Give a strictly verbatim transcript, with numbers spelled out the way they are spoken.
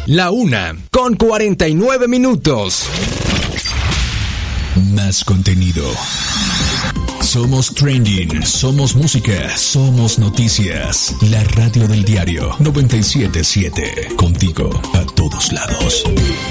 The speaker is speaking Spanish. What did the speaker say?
La una, con cuarenta y nueve minutos. Más contenido. Somos trending, somos música, somos noticias. La radio del diario noventa y siete punto siete. Contigo a todos lados.